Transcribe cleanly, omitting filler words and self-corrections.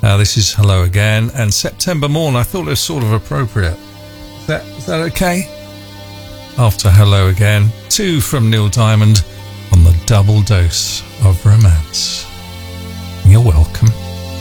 This is Hello Again and September Morn. I thought it was sort of appropriate. Is that okay? After Hello Again, 2 from Neil Diamond on the double dose of romance. You're welcome.